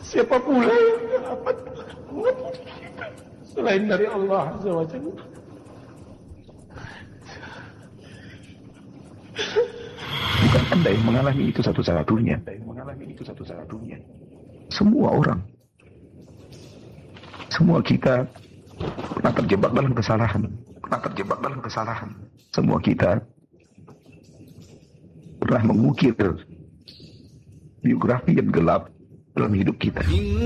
Siapa pula yang dapat mengerti kita selain dari Allah Azza wa Jalla? Bukan Anda yang mengalami itu satu-satunya. Semua orang, semua kita pernah terjebak dalam kesalahan. Semua kita pernah mengukir biografi yang gelap dalam hidup kita.